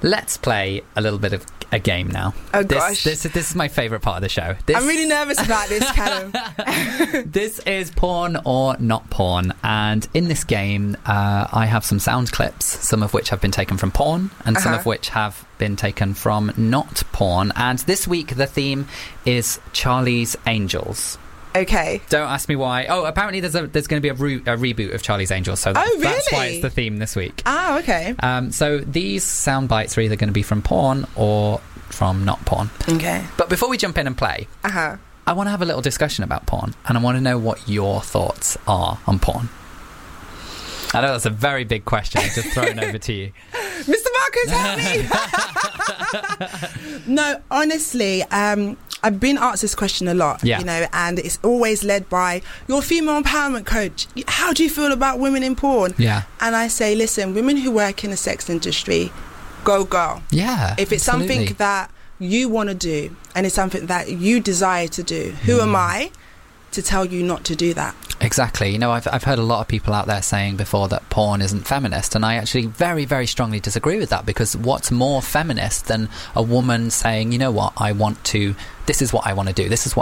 Let's play a little bit of a game now. Oh, gosh. This is my favourite part of the show. I'm really nervous about this, Callum. This is porn or not porn. And in this game, I have some sound clips, some of which have been taken from porn and some of which have been taken from not porn. And this week, the theme is Charlie's Angels. Okay. Don't ask me why. Oh, apparently there's going to be a reboot of Charlie's Angels, so really? That's why it's the theme this week. Ah, okay. So these sound bites are either going to be from porn or from not porn. Okay. But before we jump in and play, I want to have a little discussion about porn, and I want to know what your thoughts are on porn. I know that's a very big question. I've just thrown over to you. Mr. Marcus, help me! No, honestly, I've been asked this question a lot, you know, and it's always led by, you're a female empowerment coach. How do you feel about women in porn? Yeah. And I say, listen, women who work in the sex industry, go girl. Yeah, if it's absolutely. something that you want to do and it's something that you desire to do, who am I to tell you not to do that? Exactly. You know, I've heard a lot of people out there saying before that porn isn't feminist, and I actually very, very strongly disagree with that, because what's more feminist than a woman saying, you know what, this is what I want to do, this is what